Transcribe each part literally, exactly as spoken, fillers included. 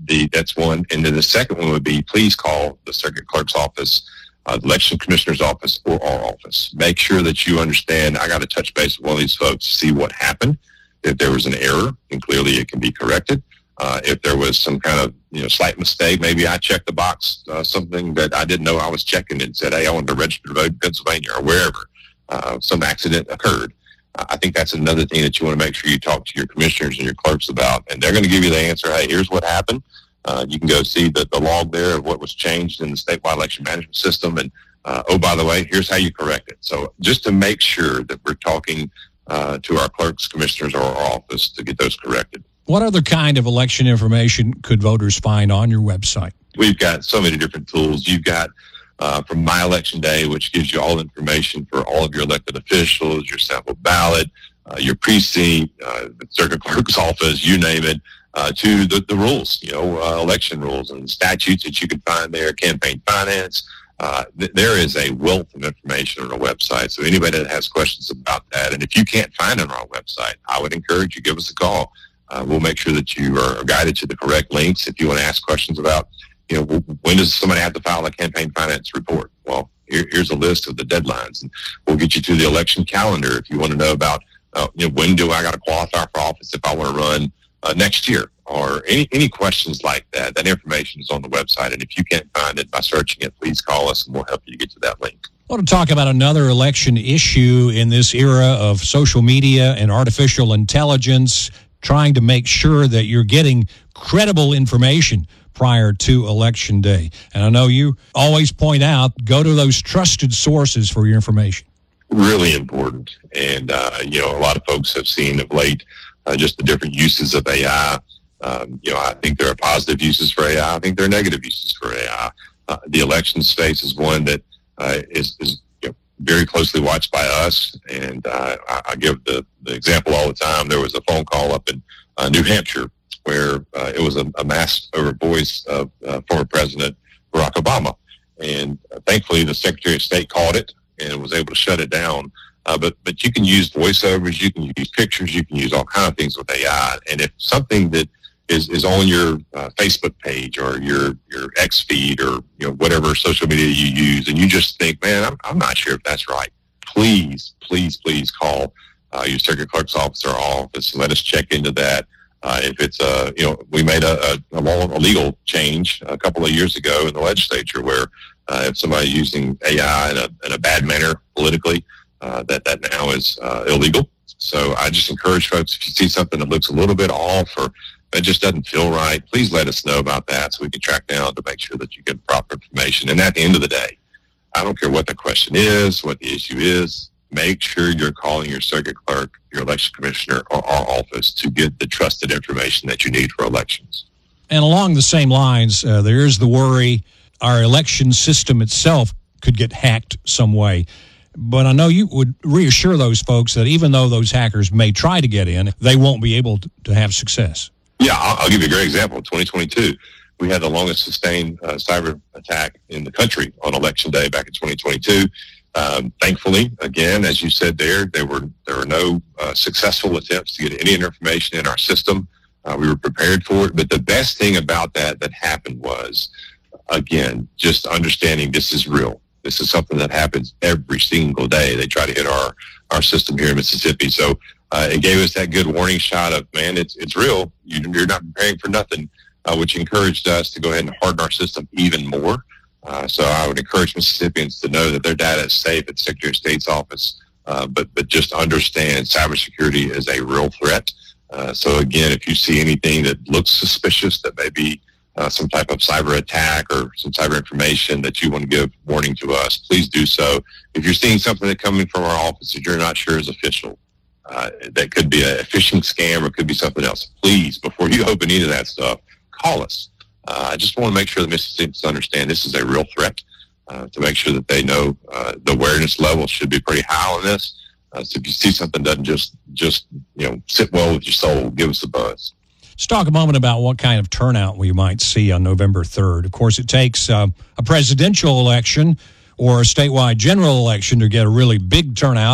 the that's one. And then the second one would be, please call the circuit clerk's office, uh, the election commissioner's office, or our office. Make sure that you understand, I got to touch base with one of these folks to see what happened. If there was an error, and clearly it can be corrected. Uh, if there was some kind of you know slight mistake, maybe I checked the box, uh, something that I didn't know I was checking, and said, hey, I wanted to register to vote in Pennsylvania or wherever. Uh, some accident occurred. Uh, I think that's another thing that you want to make sure you talk to your commissioners and your clerks about, and they're going to give you the answer. Hey, here's what happened. Uh, you can go see the, the log there of what was changed in the statewide election management system, and uh, oh, by the way, here's how you correct it. So just to make sure that we're talking uh, to our clerks, commissioners, or our office to get those corrected. What other kind of election information could voters find on your website? We've got so many different tools. You've got uh, from My Election Day, which gives you all the information for all of your elected officials, your sample ballot, uh, your precinct, uh, the circuit clerk's office, you name it, uh, to the, the rules, you know, uh, election rules and statutes that you can find there, campaign finance. Uh, th- there is a wealth of information on our website. So anybody that has questions about that, and if you can't find it on our website, I would encourage you, give us a call. Uh, we'll make sure that you are guided to the correct links. If you want to ask questions about, you know, when does somebody have to file a campaign finance report? Well, here, here's a list of the deadlines, and we'll get you to the election calendar. If you want to know about, uh, you know, when do I got to qualify for office if I want to run uh, next year, or any any questions like that, that information is on the website. And if you can't find it by searching it, please call us, and we'll help you get to that link. I want to talk about another election issue in this era of social media and artificial intelligence, trying to make sure that you're getting credible information prior to Election Day. And I know you always point out, go to those trusted sources for your information. Really important. And, uh, you know, a lot of folks have seen of late uh, just the different uses of A I. Um, you know, I think there are positive uses for A I. I think there are negative uses for A I. Uh, the election space is one that uh, is, is you know, very closely watched by us. And uh, I, I give the, the example all the time. There was a phone call up in uh, New Hampshire where uh, it was a, a mass over voice of uh, former President Barack Obama. And uh, thankfully, the Secretary of State caught it and was able to shut it down. Uh, but but you can use voiceovers, you can use pictures, you can use all kinds of things with A I. And if something that is, is on your uh, Facebook page or your your X feed or you know whatever social media you use, and you just think, man, I'm, I'm not sure if that's right, please, please, please call uh, your circuit clerk's office or office and let us check into that. Uh, if it's, uh, you know, we made a, a, a, law, a legal change a couple of years ago in the legislature where uh, if somebody using A I in a, in a bad manner politically, uh, that, that now is uh, illegal. So I just encourage folks, if you see something that looks a little bit off or that just doesn't feel right, please let us know about that so we can track down to make sure that you get proper information. And at the end of the day, I don't care what the question is, what the issue is, make sure you're calling your circuit clerk, your election commissioner, or our office to get the trusted information that you need for elections. And along the same lines, uh, there is the worry our election system itself could get hacked some way. But I know you would reassure those folks that even though those hackers may try to get in, they won't be able to, to have success. Yeah, I'll, I'll give you a great example. In twenty twenty-two, we had the longest sustained uh, cyber attack in the country on Election Day back in twenty twenty-two. Um, thankfully, again, as you said there, there were there were no uh, successful attempts to get any information in our system. Uh, we were prepared for it. But the best thing about that that happened was, again, just understanding this is real. This is something that happens every single day. They try to hit our, our system here in Mississippi. So uh, it gave us that good warning shot of, man, it's it's real. You, you're not preparing for nothing, uh, which encouraged us to go ahead and harden our system even more. Uh, so I would encourage Mississippians to know that their data is safe at the Secretary of State's office, uh, but but just understand cybersecurity is a real threat. Uh, so again, if you see anything that looks suspicious, that may be uh, some type of cyber attack or some cyber information that you want to give warning to us, please do so. If you're seeing something that coming from our office that you're not sure is official, uh, that could be a phishing scam or could be something else, please, before you open any of that stuff, call us. Uh, I just want to make sure that Mississippians understand this is a real threat, uh, to make sure that they know uh, the awareness level should be pretty high on this. Uh, so if you see something doesn't just, just you know, sit well with your soul, give us a buzz. Let's talk a moment about what kind of turnout we might see on November third. Of course, it takes uh, a presidential election or a statewide general election to get a really big turnout.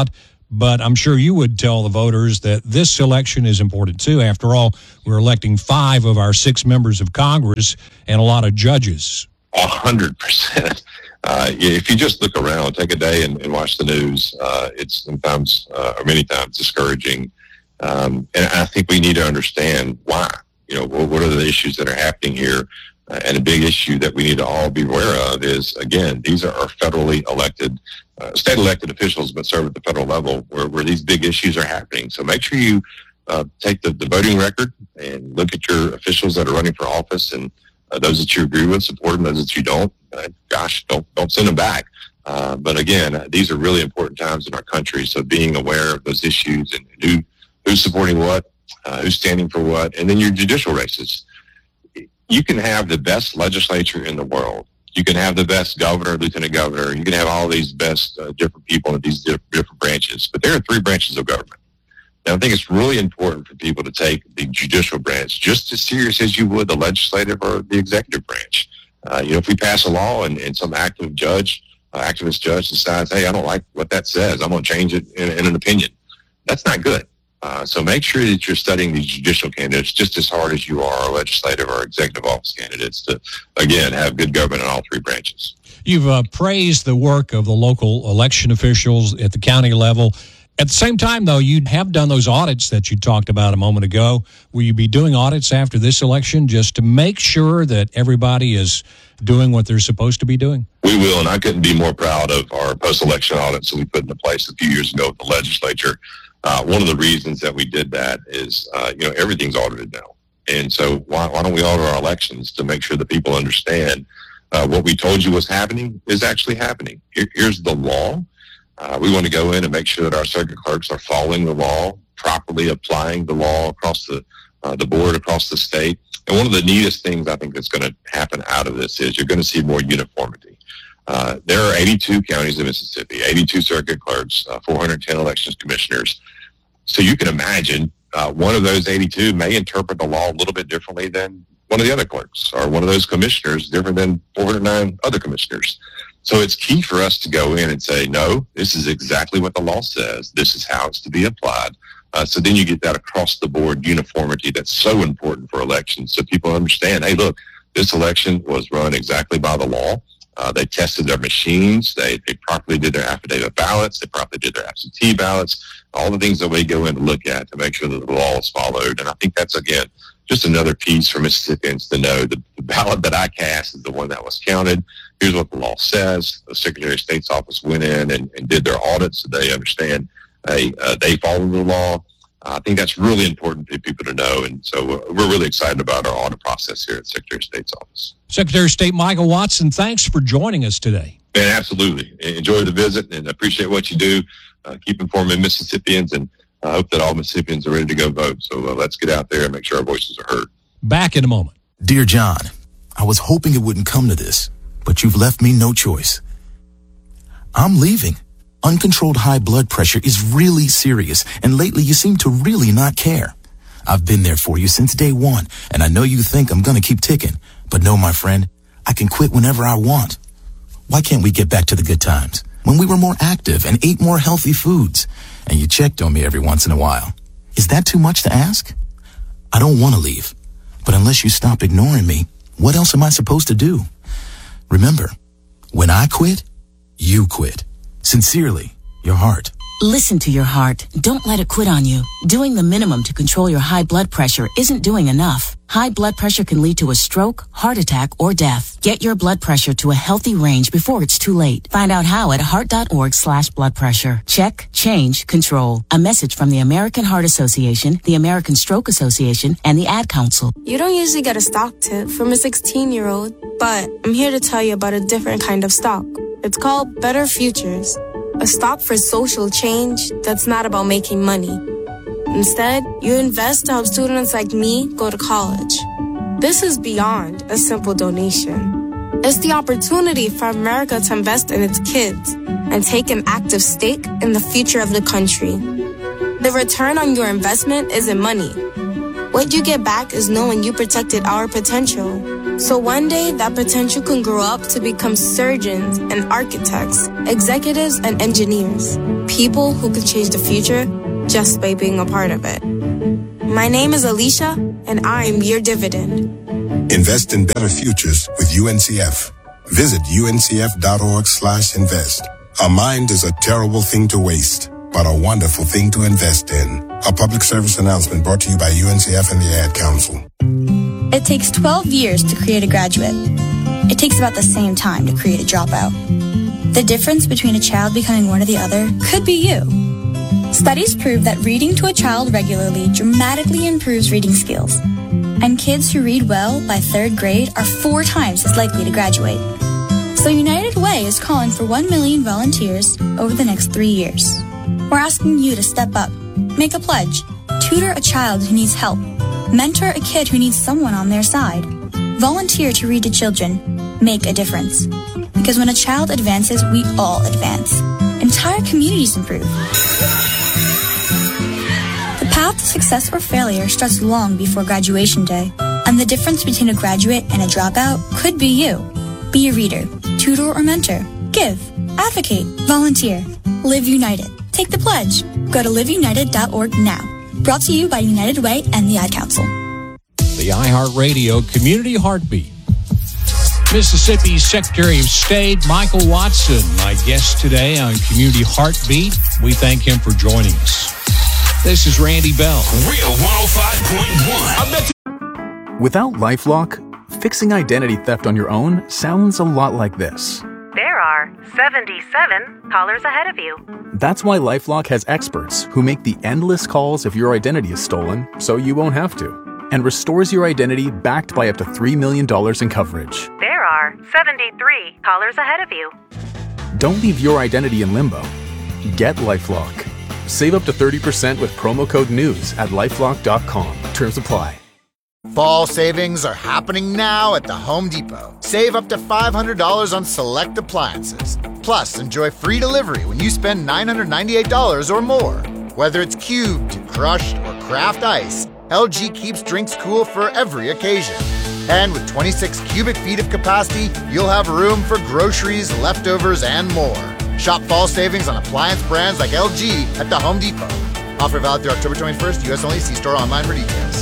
but I'm sure you would tell the voters that this election is important too. After all, we're electing five of our six members of Congress and a lot of judges. A hundred percent. Uh, if you just look around, take a day and, and watch the news, uh, it's sometimes uh, or many times discouraging. Um, and I think we need to understand why. You know, what are the issues that are happening here? Uh, and a big issue that we need to all be aware of is, again, these are our federally elected, uh, state elected officials, but serve at the federal level where, where these big issues are happening. So make sure you uh, take the, the voting record and look at your officials that are running for office, and uh, those that you agree with, support them. Those that you don't, uh, gosh, don't don't send them back. Uh, but again, these are really important times in our country. So being aware of those issues and who who's supporting what, uh, who's standing for what, and then your judicial races. You can have the best legislature in the world. You can have the best governor, lieutenant governor. You can have all these best uh, different people in these different, different branches. But there are three branches of government. Now, I think it's really important for people to take the judicial branch just as serious as you would the legislative or the executive branch. Uh, you know, if we pass a law and, and some active judge, uh, activist judge decides, hey, I don't like what that says, I'm going to change it in, in an opinion. That's not good. Uh, so make sure that you're studying these judicial candidates just as hard as you are legislative or executive office candidates to, again, have good government in all three branches. You've uh, praised the work of the local election officials at the county level. At the same time, though, you have done those audits that you talked about a moment ago. Will you be doing audits after this election just to make sure that everybody is doing what they're supposed to be doing? We will, and I couldn't be more proud of our post-election audits that we put into place a few years ago with the legislature. Uh, one of the reasons that we did that is, uh, you know, everything's audited now. And so why, why don't we audit our elections to make sure that people understand uh, what we told you was happening is actually happening. Here, here's the law. Uh, we want to go in and make sure that our circuit clerks are following the law, properly applying the law across the uh, the board, across the state. And one of the neatest things I think that's going to happen out of this is you're going to see more uniformity. Uh, there are eighty-two counties in Mississippi, eighty-two circuit clerks, uh, four hundred ten elections commissioners. So you can imagine uh, one of those eighty-two may interpret the law a little bit differently than one of the other clerks, or one of those commissioners different than four hundred nine other commissioners. So it's key for us to go in and say, no, this is exactly what the law says. This is how it's to be applied. Uh, so then you get that across the board uniformity that's so important for elections. So people understand, hey, look, this election was run exactly by the law. Uh, they tested their machines. They, they properly did their affidavit ballots. They properly did their absentee ballots, all the things that we go in to look at to make sure that the law is followed. And I think that's, again, just another piece for Mississippians to know that the ballot that I cast is the one that was counted. Here's what the law says. The Secretary of State's office went in and, and did their audit so they understand hey, uh, they follow the law. Uh, I think that's really important for people to know. And so uh, we're really excited about our audit process here at the Secretary of State's office. Secretary of State Michael Watson, thanks for joining us today. Man, absolutely. Enjoy the visit and appreciate what you do. Uh, keep informing Mississippians, and I hope that all Mississippians are ready to go vote. So uh, let's get out there and make sure our voices are heard. Back in a moment. Dear John, I was hoping it wouldn't come to this, but you've left me no choice. I'm leaving. Uncontrolled high blood pressure is really serious, and lately you seem to really not care. I've been there for you since day one, and I know you think I'm gonna keep ticking, but no, my friend, I can quit whenever I want. Why can't we get back to the good times, when we were more active and ate more healthy foods, and you checked on me every once in a while? Is that too much to ask? I don't want to leave, but unless you stop ignoring me, what else am I supposed to do? Remember, when I quit, you quit. Sincerely, your heart. Listen to your heart. Don't let it quit on you. Doing the minimum to control your high blood pressure isn't doing enough. High blood pressure can lead to a stroke, heart attack, or death. Get your blood pressure to a healthy range before it's too late. Find out how at heart.org slash blood pressure. Check, change, control. A message from the American Heart Association, the American Stroke Association, and the Ad Council. You don't usually get a stock tip from a sixteen-year-old, but I'm here to tell you about a different kind of stock. It's called Better Futures, a stock for social change that's not about making money. Instead, you invest to help students like me go to college. This is beyond a simple donation. It's the opportunity for America to invest in its kids and take an active stake in the future of the country. The return on your investment isn't money. What you get back is knowing you protected our potential. So one day, that potential can grow up to become surgeons and architects, executives and engineers. People who can change the future just by being a part of it. My name is Alicia, and I'm your dividend. Invest in better futures with U N C F. Visit uncf.org slash invest. A mind is a terrible thing to waste, but a wonderful thing to invest in. A public service announcement brought to you by U N C F and the Ad Council. It takes twelve years to create a graduate. It takes about the same time to create a dropout. The difference between a child becoming one or the other could be you. Studies prove that reading to a child regularly dramatically improves reading skills. And kids who read well by third grade are four times as likely to graduate. So United Way is calling for one million volunteers over the next three years. We're asking you to step up, make a pledge, tutor a child who needs help, mentor a kid who needs someone on their side, volunteer to read to children, make a difference. Because when a child advances, we all advance. Entire communities improve. The path to success or failure starts long before graduation day, and the difference between a graduate and a dropout could be you. Be a reader, tutor or mentor, give, advocate, volunteer, live united. Take the pledge. Go to live united dot org now. Brought to you by United Way and the Ad Council. The iHeartRadio Community Heartbeat. Mississippi's Secretary of State, Michael Watson, my guest today on Community Heartbeat. We thank him for joining us. This is Randy Bell. Real one oh five point one. Without LifeLock, fixing identity theft on your own sounds a lot like this. There are seventy-seven callers ahead of you. That's why LifeLock has experts who make the endless calls if your identity is stolen, so you won't have to, and restores your identity backed by up to three million dollars in coverage. There are seventy-three callers ahead of you. Don't leave your identity in limbo. Get LifeLock. Save up to thirty percent with promo code NEWS at lifelock dot com. Terms apply. Fall savings are happening now at the Home Depot. Save up to five hundred dollars on select appliances. Plus, enjoy free delivery when you spend nine hundred ninety-eight dollars or more. Whether it's cubed, crushed, or craft ice, L G keeps drinks cool for every occasion. And with twenty-six cubic feet of capacity, you'll have room for groceries, leftovers, and more. Shop fall savings on appliance brands like L G at the Home Depot. Offer valid through October twenty-first, U S only. See store online for details.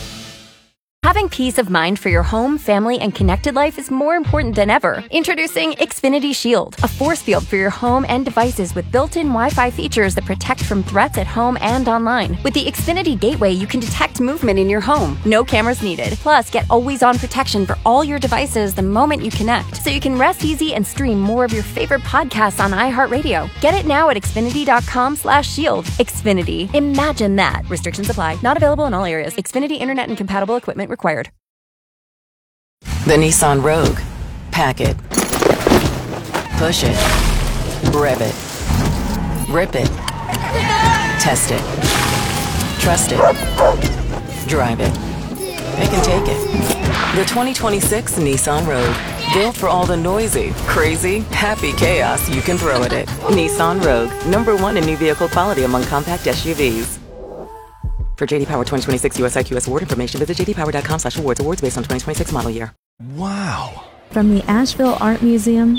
Having peace of mind for your home, family, and connected life is more important than ever. Introducing Xfinity Shield, a force field for your home and devices with built-in Wi-Fi features that protect from threats at home and online. With the Xfinity Gateway, you can detect movement in your home. No cameras needed. Plus, get always-on protection for all your devices the moment you connect, so you can rest easy and stream more of your favorite podcasts on iHeartRadio. Get it now at xfinity.com slash shield. Xfinity. Imagine that. Restrictions apply. Not available in all areas. Xfinity Internet and compatible equipment required. The Nissan Rogue. Pack it. Push it. Rev it. Rip it. Test it. Trust it. Drive it. Pick and take it. The twenty twenty-six Nissan Rogue. Built for all the noisy, crazy, happy chaos you can throw at it. Nissan Rogue. Number one in new vehicle quality among compact S U Vs. For J D Power twenty twenty-six U S I Q S award information, visit jdpower.com slash awards. Awards based on twenty twenty-six model year. Wow. From the Asheville Art Museum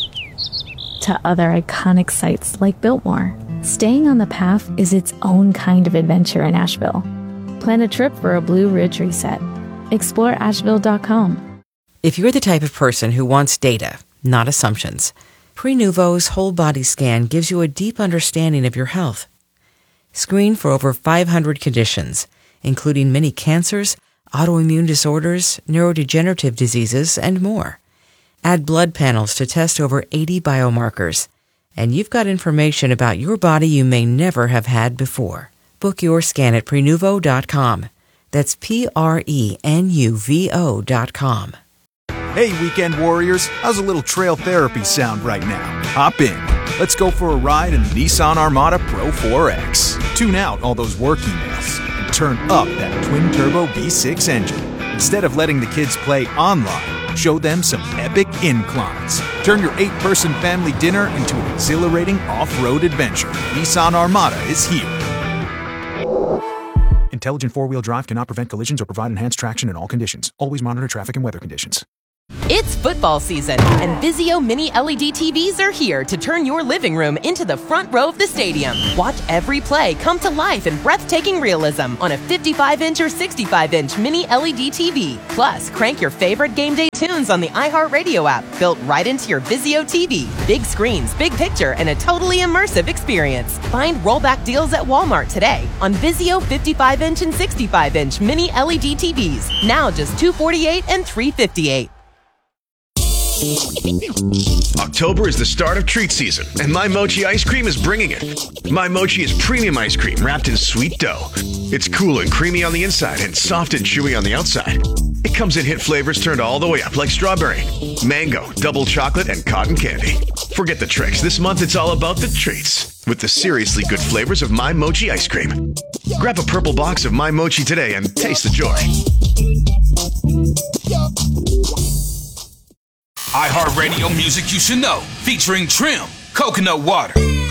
to other iconic sites like Biltmore, staying on the path is its own kind of adventure in Asheville. Plan a trip for a Blue Ridge reset. Explore asheville dot com. If you're the type of person who wants data, not assumptions, Prenuvo's whole body scan gives you a deep understanding of your health. Screen for over five hundred conditions, including many cancers, autoimmune disorders, neurodegenerative diseases, and more. Add blood panels to test over eighty biomarkers, and you've got information about your body you may never have had before. Book your scan at prenuvo dot com. That's P R E N U V O dot com. Hey, weekend warriors, how's a little trail therapy sound right now? Hop in. Let's go for a ride in the Nissan Armada Pro four X. Tune out all those work emails and turn up that twin-turbo V six engine. Instead of letting the kids play online, show them some epic inclines. Turn your eight-person family dinner into an exhilarating off-road adventure. Nissan Armada is here. intelligent four-wheel drive cannot prevent collisions or provide enhanced traction in all conditions. Always monitor traffic and weather conditions. It's football season, and Vizio Mini L E D T Vs are here to turn your living room into the front row of the stadium. Watch every play come to life in breathtaking realism on a fifty-five inch or sixty-five inch Mini L E D T V. Plus, crank your favorite game day tunes on the iHeartRadio app, built right into your Vizio T V. Big screens, big picture, and a totally immersive experience. Find rollback deals at Walmart today on Vizio fifty-five inch and sixty-five inch Mini L E D T Vs. Now just two hundred forty-eight dollars and three hundred fifty-eight dollars. October is the start of treat season, and My Mochi ice cream is bringing it. My Mochi is premium ice cream wrapped in sweet dough. It's cool and creamy on the inside and soft and chewy on the outside. It comes in hit flavors turned all the way up like strawberry, mango, double chocolate, and cotton candy. Forget the tricks. This month it's all about the treats with the seriously good flavors of My Mochi ice cream. Grab a purple box of My Mochi today and taste the joy. iHeartRadio Music You Should Know, featuring Trim, Coconut Water.